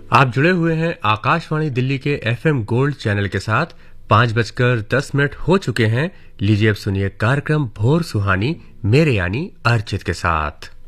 आप जुड़े हुए हैं आकाशवाणी दिल्ली के एफएम गोल्ड चैनल के साथ। 5:10 हो चुके हैं। लीजिए अब सुनिए कार्यक्रम भोर सुहानी मेरे यानी अर्चित के साथ।